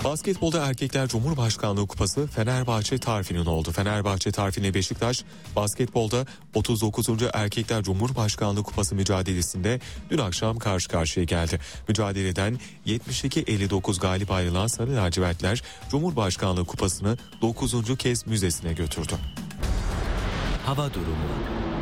Basketbolda Erkekler Cumhurbaşkanlığı Kupası Fenerbahçe Tarfin'in oldu. Fenerbahçe Tarfin'le Beşiktaş basketbolda 39. Erkekler Cumhurbaşkanlığı Kupası mücadelesinde dün akşam karşı karşıya geldi. Mücadeleden 72-59 galip ayrılan Sarı Lacivertler Cumhurbaşkanlığı Kupası'nı 9. kez müzesine götürdü. Hava durumu.